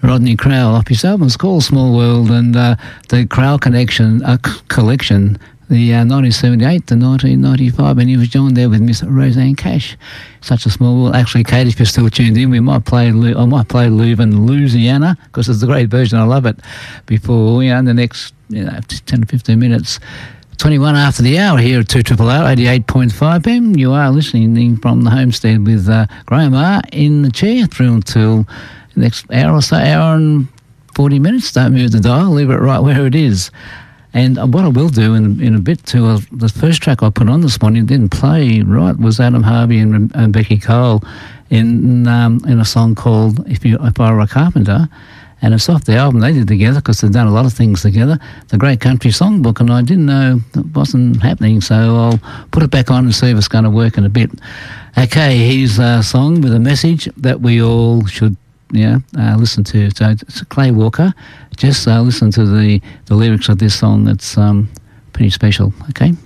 Rodney Crowell off his album. It's called Small World, and the Crowell collection, the 1978 to 1995, and he was joined there with Miss Roseanne Cash. Such a small world. Actually, Kate, if you're still tuned in, I might play Leuven, Louisiana, because it's a great version. I love it. Before, the next 10 to 15 minutes, 21 after the hour here at 2RRR 88.5 FM. You are listening from the homestead with Graham R in the chair through until the next hour or so, hour and 40 minutes. Don't move the dial, leave it right where it is. And what I will do in a bit too, the first track I put on this morning didn't play right, was Adam Harvey and Becky Cole in a song called If I Were a Carpenter. And it's off the album they did together, because they've done a lot of things together, the Great Country Songbook, and I didn't know it wasn't happening, so I'll put it back on and see if it's going to work in a bit. Okay, here's a song with a message that we all should listen to. So it's Clay Walker. Just listen to the lyrics of this song. That's pretty special, okay?